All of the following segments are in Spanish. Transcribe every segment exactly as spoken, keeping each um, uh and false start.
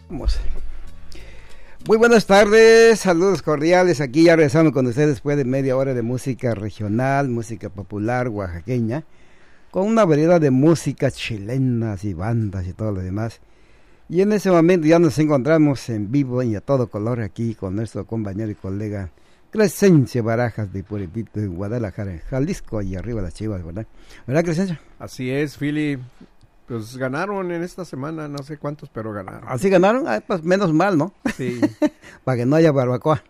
Vamos. Muy buenas tardes, saludos cordiales. Aquí ya regresamos con ustedes después de media hora de música regional, música popular oaxaqueña, con una variedad de músicas chilenas y bandas y todo lo demás. Y en ese momento ya nos encontramos en vivo y a todo color aquí con nuestro compañero y colega Crescencio Barajas de Pueblo en Guadalajara, Jalisco, y arriba las Chivas, ¿verdad? ¿Verdad, Crescencio? Así es, Philly. Pues ganaron en esta semana, no sé cuántos, pero ganaron. ¿Así ganaron? Ah, pues menos mal, ¿no? Sí. Para que no haya barbacoa.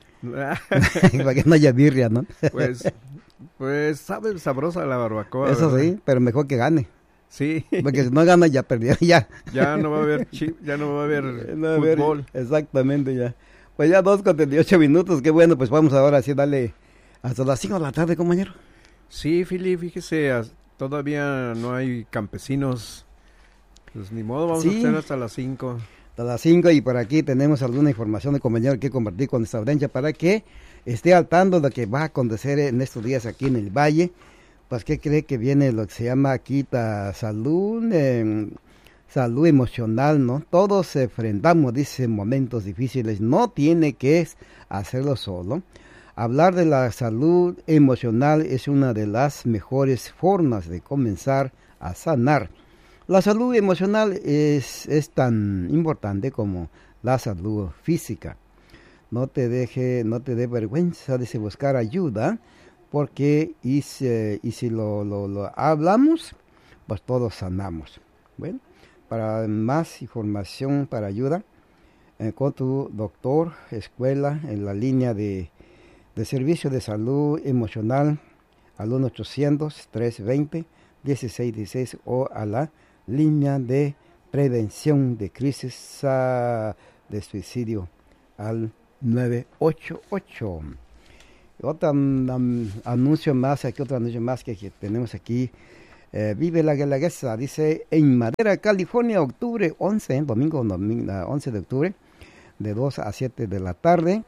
Para que no haya birria, ¿no? Pues, pues sabe sabrosa la barbacoa. Eso ¿verdad? sí, pero mejor que gane. Sí. Porque si no gana ya perdió, ya. Ya no va a haber chip, ya no va a haber No, a ver, fútbol. exactamente, ya. Pues ya dos con treinta y ocho minutos, qué bueno, pues vamos ahora sí darle hasta las cinco de la tarde, compañero. Sí, Philly, fíjese, as- todavía no hay campesinos. Pues ni modo, vamos Sí. a hacer hasta las cinco. Hasta las cinco y por aquí tenemos alguna información de compañero que compartir con nuestra audiencia para que esté al tanto de lo que va a acontecer en estos días aquí en el Valle. Pues ¿qué cree que viene lo que se llama aquí la salud, eh, salud emocional, ¿no? Todos enfrentamos, dice, momentos difíciles, no tiene que hacerlo solo. Hablar de la salud emocional es una de las mejores formas de comenzar a sanar. La salud emocional es, es tan importante como la salud física. No te deje, no te dé vergüenza de buscar ayuda, porque y si, y si lo, lo, lo hablamos, pues todos sanamos. Bueno, para más información, para ayuda, eh, con tu doctor, escuela, en la línea de, de servicio de salud emocional, al uno ochocientos, trescientos veinte, dieciséis dieciséis o a la línea de prevención de crisis uh, de suicidio al nueve ocho ocho. Otro um, anuncio más, aquí otro anuncio más que, que tenemos aquí. Eh, Vive la Guelaguetza, dice, en Madera, California, octubre once, eh, domingo, domingo once de octubre, de dos a siete de la tarde.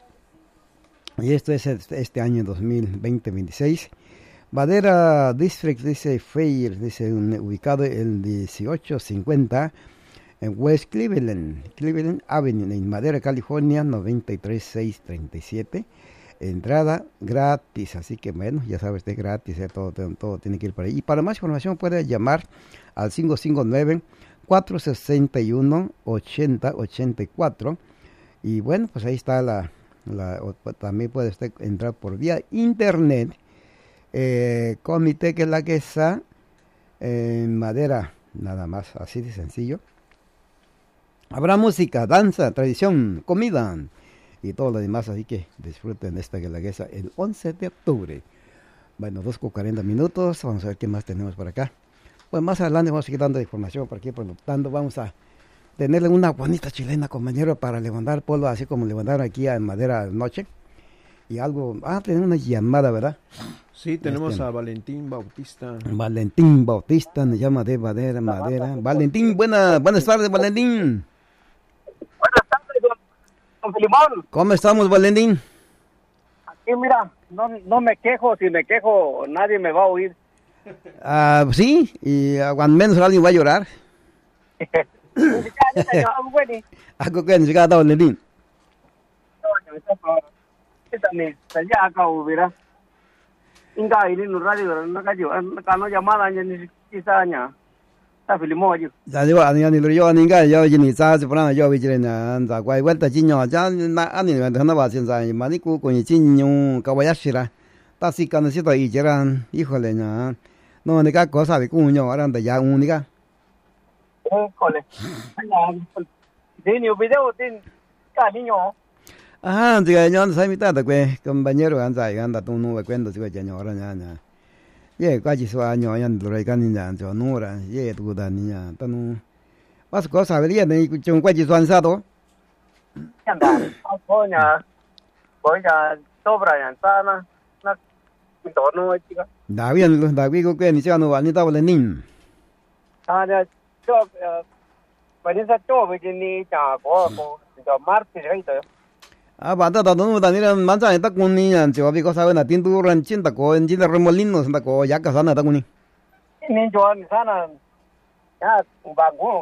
Y esto es este año dos mil veinte veintiséis. Madera District, dice Fair, dice un, ubicado en dieciocho cincuenta en West Cleveland, Cleveland Avenue, en Madera, California, noventa y tres mil seiscientos treinta y siete. Entrada gratis, así que bueno, ya sabes, es gratis, eh, todo, todo, todo tiene que ir por ahí. Y para más información puede llamar al cinco cinco nueve, cuatro seis uno, ocho cero ocho cuatro. Y bueno, pues ahí está la, la o, también puede usted entrar por vía internet. Eh, comité que es la que está en Madera, nada más, así de sencillo. Habrá música, danza, tradición, comida y todo lo demás, así que disfruten de esta guelaguetza el once de octubre. Bueno, dos con cuarenta minutos, vamos a ver qué más tenemos por acá. Pues más adelante vamos a seguir dando información por aquí, por lo tanto vamos a tenerle una bonita chilena, compañero, para levantar polvo, así como levantaron aquí en Madera anoche. Y algo, ah, tenemos una llamada, ¿verdad? Sí, tenemos Este, a Valentín Bautista. Valentín Bautista, nos llama de Madera, Madera. Valentín, buena, buenas tardes, Valentín. Buenas tardes, don, don Filimón. ¿Cómo estamos, Valentín? Aquí, mira, no, no me quejo. Si me quejo, nadie me va a oír. Ah, sí, y ah, al menos alguien va a llorar. Algo que necesita Valentín. Ya acá hubiera. Inga ini nu radio na kayo kano llamada ni kisanya. Ta Filimón yo. Ya digo, ani ani lo yo ani ga yo ni za se para yo vi jire na za guai vuelta jinyo ya na ani me na ba现在 mani ku con jinyo kawayashi ra. Ta si kan si to i jiran, híjole na. No ni ka cosa de cuño aran de ya un ni ka. Híjole. Tiene un video tin ka niño. Ah, diga yo no sai mitad de que compañero anda anda tu no cuento si que yo ahora ya ya. Ye casi su año ya no le can ya yo no ra, ye tu da ni ya, ta no. Vas cosa vería de un casi su ansado. Anda. Coña. Coña sobra ya sana. Na to no chica. Da bien, lo da bien que ni se no va ni ta le nin. Ah, ya yo pues esa to que ni cha ko ko yo martes ahí to. Ah, banda da no da ni manza ta kun ni ya, yo vi cosa na tin tu ran chin ta ko en jin de remolinos ta ko ya ka sana ta kun ni. Ni yo ni sana. Ya, un banco kayo.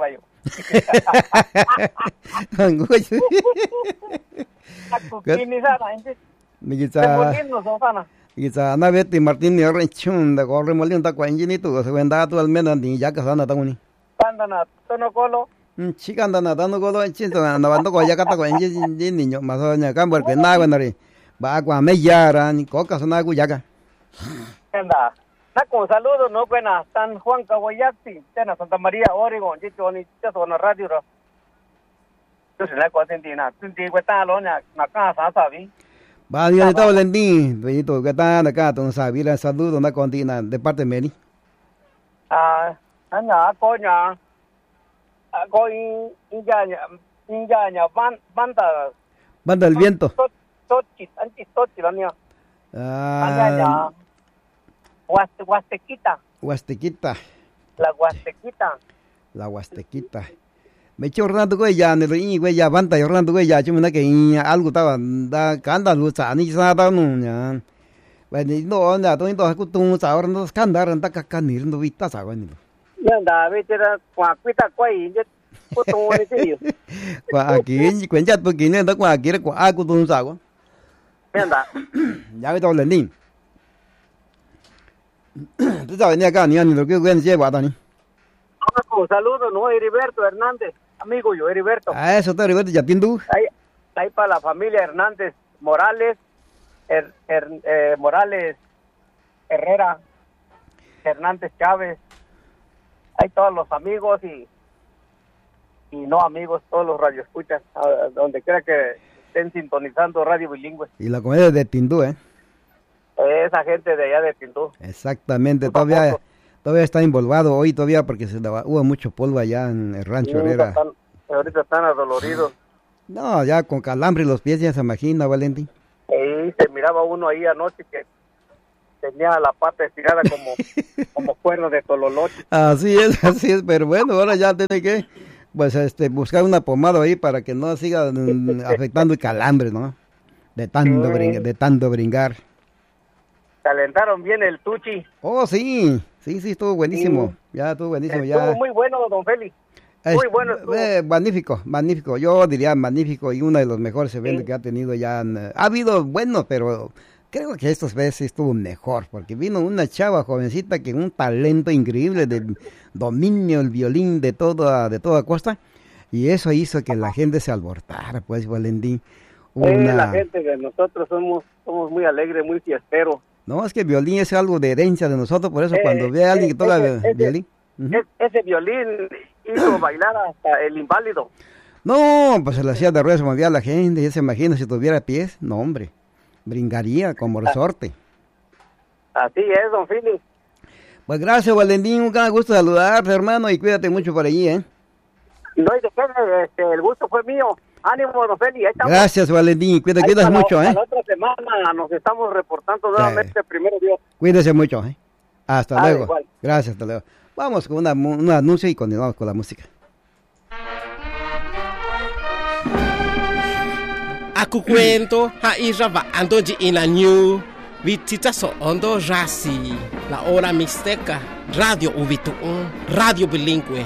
Kini sana inji. Migitsa. Remolino son sana. Migitsa na Betty Martín ni ren chun da go remolino ta kwa inji ni tu se wenda tu al menos ni ya ka sana ta uni. Pandana tono kolo. Chica anda nadando con los chintos, andando con ya cata con el niño, más o menos acá porque nada bueno ri. Va a me yara ni coca son algo ya acá. Anda. Na con saludos no buena San Juan Caguayati, Tena Santa María Oregon, Chicho ni Chicho na radio ro. Yo se la co Argentina, tinti cuesta lo na na casa sabi. Va yo de todo lendín, bellito que está acá, entonces sabi la saludo na contina de parte Meni. Ah, anda coña. Ako injanya injanya ban banda Banda del viento. Tochi, anti tochi la niya. Ah. Injanya. Huaste Huastequita. Huastequita. La Huastequita. La Huastequita. Me eché Orlando güey ya ne ri güey ya banda Orlando güey ya chuma que algo estaba da canda lucha ni sa da no ya. Bueno, no anda todo esto aku tu sa ahora no canda ran ta ka ni no vita sa güey. Nanda vetera kwa kwita kwai je puto ni tío. Kwa aquí cuenta porque ni da kwa aquí kwa aku tu sa güey. Nanda. Ya ve todo lendín. Tú sabes ni acá ni ni lo que güey se va Dani. Un saludo, no, Heriberto Hernández, amigo yo, Heriberto. Ah, eso está Heriberto, ya tindu. Ahí, ahí para la familia Hernández Morales, her, her, eh, Morales Herrera, Hernández Chávez. Hay todos los amigos y, y no amigos, todos los radioescuchas, a, donde quiera que estén sintonizando Radio Bilingüe. Y la comedia de Tindú, ¿eh? Esa gente de allá de Tindú. Exactamente, todavía... Todavía está involvado hoy todavía porque se daba, hubo mucho polvo allá en el rancho Herrera. Ahorita están, ahorita están adoloridos. No, ya con calambre los pies ya se imagina, Valentín. Y se miraba uno ahí anoche que tenía la pata estirada como, como cuerno de tololoche. Así es, así es, pero bueno, ahora ya tiene que pues este buscar una pomada ahí para que no siga mm, afectando el calambre, ¿no? De tanto, sí. brin de tanto brincar. Calentaron bien el tuchi. Oh, sí. Sí, sí, estuvo buenísimo. Sí. Ya estuvo buenísimo. Estuvo ya. muy bueno, don Félix. Muy bueno estuvo. Eh, magnífico, magnífico. Yo diría magnífico y uno de los mejores eventos sí. que ha tenido ya. En, ha habido buenos, pero creo que estas veces estuvo mejor, porque vino una chava jovencita que un talento increíble del dominio, el violín de toda, de toda costa, y eso hizo que la gente se alborotara, pues, Valentín. Una... Eh, la gente de nosotros somos, somos muy alegres, muy fiesteros. No, es que el violín es algo de herencia de nosotros, por eso eh, cuando ve a alguien que toca ese, ese, violín... Uh -huh. Ese violín hizo bailar hasta el inválido. No, pues se le hacía de ruedas, se movía a la gente, ya se imagina si tuviera pies, no hombre, brincaría como resorte. Así es, don Fili. Pues gracias, Valentín, un gran gusto saludarte, hermano, y cuídate mucho por allí, ¿eh? No, y de qué, este, el gusto fue mío. Ánimo, don Feli, ahí estamos. Gracias, Valentín, cuídate, cuídate mucho, la, ¿eh? La otra semana nos estamos reportando nuevamente, sí. Primero Dios. Cuídese mucho, ¿eh? Hasta ah, luego. Igual. Gracias, hasta luego. Vamos con una, un anuncio y continuamos con la música. Aku cuento ha iraba ando ina new vitita so ondo rasi la hora mixteca radio uvitu radio bilingüe.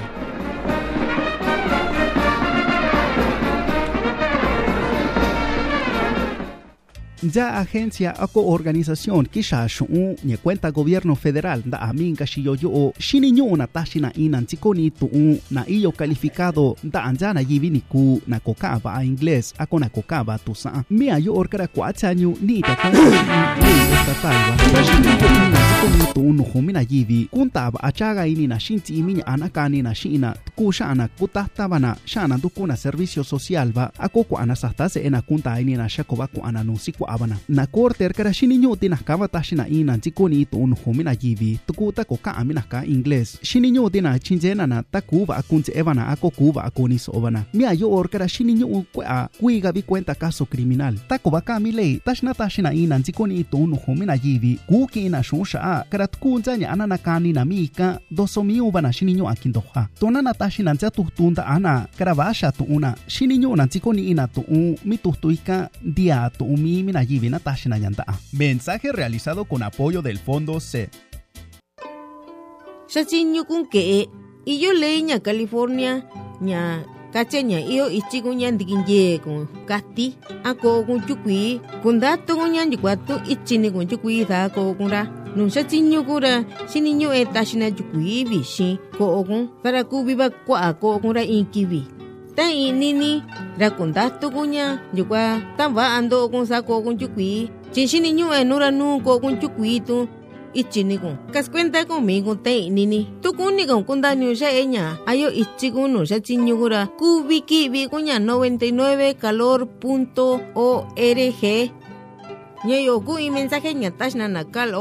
Ya agencia o organización kisha shu ni cuenta gobierno federal da amin kashiyo yo shininyo na tashina inan tikoni tu na iyo calificado da anjana yivini ku na kokaba a inglés ako na kokaba tu sa mi ayo orkara kwachanyu ni ta ko ni estatal ba shininyo na tikoni tu no homina yivi kuntaba achaga ini na shinti iminya anakani na shina kushana kutahtabana shana dukuna servicio social ba ako ko anasastase ena kunta ini na shakoba ko ananusi abana na korter kara shininyo tinakaba tashina ina tikoni to un homina yivi tukuta ko ka amina ka inglés shininyo tina chinjena na takuva akunche evana ako kuva akoni sobana mi ayo or kara shininyo kwa kuiga vi cuenta caso criminal takuba ka mi lei tashna tashina ina tikoni to un homina yivi kuki na shonsha kara tukunjanya anana kani na mika dosomi ubana shininyo akindoha tonana tashina jatu tunda ana kara vasha to una shininyo na tikoni ina to un mitustuika dia to umi Mensaje realizado con apoyo del Fondo C. Shachinyo kun ke iyo leña California nya kache nya iyo ichi kunya ndikinye kun kati ako kun chukui kun da to kunya ndikwatu ichi ni kun chukui da ko kun ra nung sa chinyu kura sininyo eta sina chukui bishi ko kun para ku biba kwa ko kun ra inkibi ta inini ra kun da to kunya ndikwa tamba ando kun sa ko kun chukui chin sininyo enura nu ko kun chukui tu ichi con kas cuenta conmigo te nini tu kuni con kunda nyu sha enya ayo ichi kun no sha chinyu gura kubiki bi kunya noventa y nueve calor punto org nyayo ku i mensaje nya tashna nakal